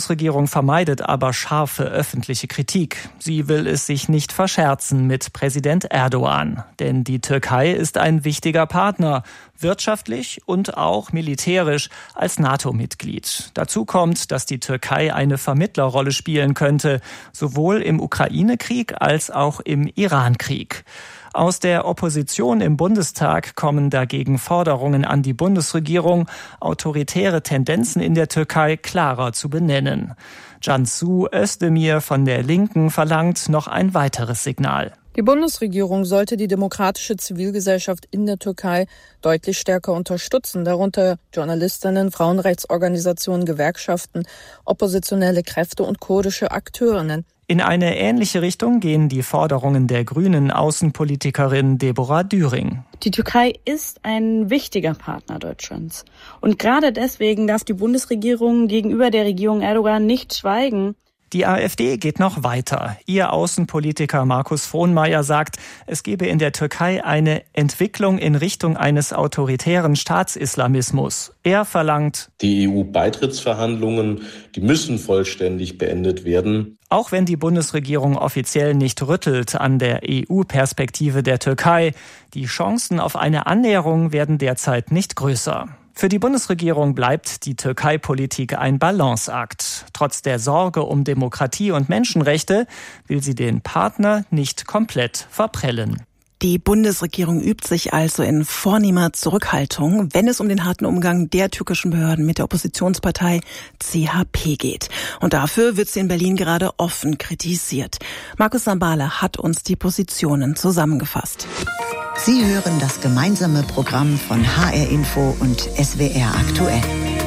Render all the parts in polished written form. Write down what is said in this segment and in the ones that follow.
Bundesregierung vermeidet aber scharfe öffentliche Kritik. Sie will es sich nicht verscherzen mit Präsident Erdogan. Denn die Türkei ist ein wichtiger Partner, wirtschaftlich und auch militärisch als NATO-Mitglied. Dazu kommt, dass die Türkei eine Vermittlerrolle spielen könnte, sowohl im Ukraine-Krieg als auch im Iran-Krieg. Aus der Opposition im Bundestag kommen dagegen Forderungen an die Bundesregierung, autoritäre Tendenzen in der Türkei klarer zu benennen. Cansu Özdemir von der Linken verlangt noch ein weiteres Signal. Die Bundesregierung sollte die demokratische Zivilgesellschaft in der Türkei deutlich stärker unterstützen, darunter Journalistinnen, Frauenrechtsorganisationen, Gewerkschaften, oppositionelle Kräfte und kurdische Akteurinnen. In eine ähnliche Richtung gehen die Forderungen der grünen Außenpolitikerin Deborah Düring. Die Türkei ist ein wichtiger Partner Deutschlands. Und gerade deswegen darf die Bundesregierung gegenüber der Regierung Erdogan nicht schweigen. Die AfD geht noch weiter. Ihr Außenpolitiker Markus Frohnmayer sagt, es gebe in der Türkei eine Entwicklung in Richtung eines autoritären Staatsislamismus. Er verlangt, die EU-Beitrittsverhandlungen, die müssen vollständig beendet werden. Auch wenn die Bundesregierung offiziell nicht rüttelt an der EU-Perspektive der Türkei, die Chancen auf eine Annäherung werden derzeit nicht größer. Für die Bundesregierung bleibt die Türkei-Politik ein Balanceakt. Trotz der Sorge um Demokratie und Menschenrechte will sie den Partner nicht komplett verprellen. Die Bundesregierung übt sich also in vornehmer Zurückhaltung, wenn es um den harten Umgang der türkischen Behörden mit der Oppositionspartei CHP geht. Und dafür wird sie in Berlin gerade offen kritisiert. Markus Sambale hat uns die Positionen zusammengefasst. Sie hören das gemeinsame Programm von HR Info und SWR aktuell.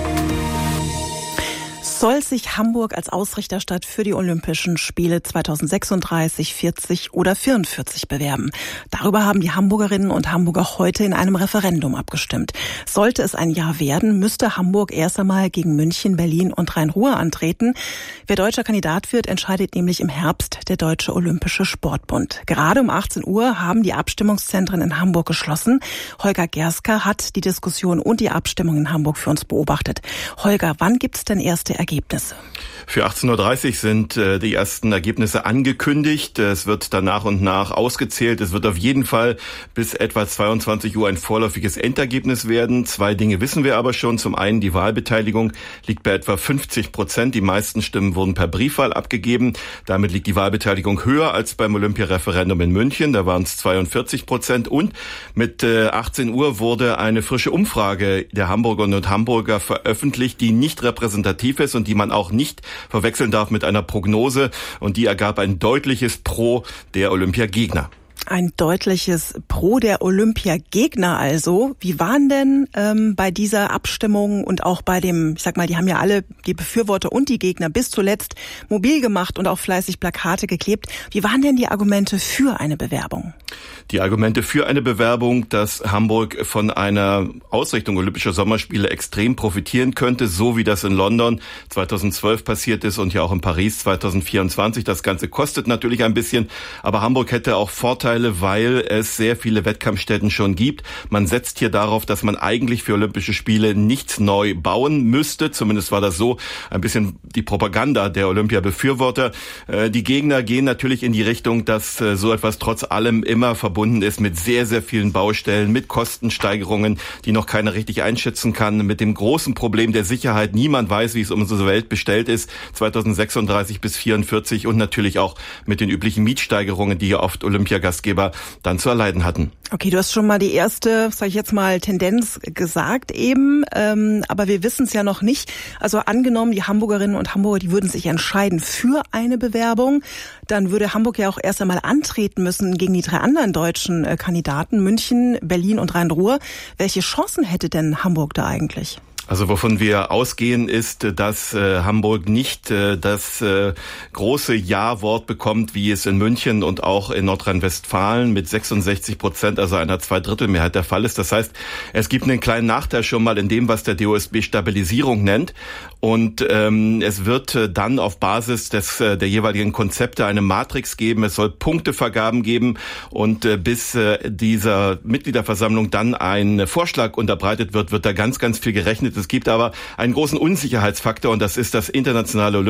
Soll sich Hamburg als Ausrichterstadt für die Olympischen Spiele 2036, 40 oder 44 bewerben? Darüber haben die Hamburgerinnen und Hamburger heute in einem Referendum abgestimmt. Sollte es ein Ja werden, müsste Hamburg erst einmal gegen München, Berlin und Rhein-Ruhr antreten. Wer deutscher Kandidat wird, entscheidet nämlich im Herbst der Deutsche Olympische Sportbund. Gerade um 18 Uhr haben die Abstimmungszentren in Hamburg geschlossen. Holger Gerska hat die Diskussion und die Abstimmung in Hamburg für uns beobachtet. Holger, wann gibt es denn erste Ergebnisse? Für 18.30 Uhr sind die ersten Ergebnisse angekündigt. Es wird dann nach und nach ausgezählt. Es wird auf jeden Fall bis etwa 22 Uhr ein vorläufiges Endergebnis werden. 2 Dinge wissen wir aber schon. Zum einen, die Wahlbeteiligung liegt bei etwa 50%. Die meisten Stimmen wurden per Briefwahl abgegeben. Damit liegt die Wahlbeteiligung höher als beim Olympiareferendum in München. Da waren es 42%. Und mit 18 Uhr wurde eine frische Umfrage der Hamburgerinnen und Hamburger veröffentlicht, die nicht repräsentativ ist und die man auch nicht verwechseln darf mit einer Prognose. Und die ergab ein deutliches Pro der Olympiagegner. Ein deutliches Pro der Olympiagegner also. Wie waren denn bei dieser Abstimmung und auch bei dem, ich sag mal, die haben ja alle, die Befürworter und die Gegner, bis zuletzt mobil gemacht und auch fleißig Plakate geklebt. Wie waren denn die Argumente für eine Bewerbung? Die Argumente für eine Bewerbung, dass Hamburg von einer Ausrichtung Olympischer Sommerspiele extrem profitieren könnte, so wie das in London 2012 passiert ist und ja auch in Paris 2024. Das Ganze kostet natürlich ein bisschen, aber Hamburg hätte auch Vorteile, weil es sehr viele Wettkampfstätten schon gibt. Man setzt hier darauf, dass man eigentlich für Olympische Spiele nichts neu bauen müsste. Zumindest war das so ein bisschen die Propaganda der Olympiabefürworter. Die Gegner gehen natürlich in die Richtung, dass so etwas trotz allem immer verbunden ist mit sehr, sehr vielen Baustellen, mit Kostensteigerungen, die noch keiner richtig einschätzen kann, mit dem großen Problem der Sicherheit. Niemand weiß, wie es um unsere Welt bestellt ist, 2036 bis 44 und natürlich auch mit den üblichen Mietsteigerungen, die ja oft Olympiagastgeber dann zu erleiden hatten. Okay, du hast schon mal die erste, sag ich jetzt mal, Tendenz gesagt eben, aber wir wissen es ja noch nicht. Also angenommen, die Hamburgerinnen und Hamburger, die würden sich entscheiden für eine Bewerbung, dann würde Hamburg ja auch erst einmal antreten müssen gegen die 3 anderen deutschen Kandidaten, München, Berlin und Rhein-Ruhr. Welche Chancen hätte denn Hamburg da eigentlich? Also wovon wir ausgehen, ist, dass Hamburg nicht das große Ja-Wort bekommt, wie es in München und auch in Nordrhein-Westfalen mit 66%, also einer 2/3-Mehrheit der Fall ist. Das heißt, es gibt einen kleinen Nachteil schon mal in dem, was der DOSB Stabilisierung nennt. Und es wird dann auf Basis der jeweiligen Konzepte eine Matrix geben. Es soll Punktevergaben geben. Und bis dieser Mitgliederversammlung dann ein Vorschlag unterbreitet wird, wird da ganz, ganz viel gerechnet. Es gibt aber einen großen Unsicherheitsfaktor und das ist das internationale